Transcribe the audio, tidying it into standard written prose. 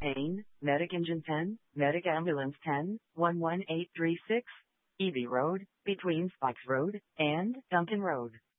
Payne, Medic Engine 10, Medic Ambulance 10, 11836, EB Road, between Spikes Road and Duncan Road.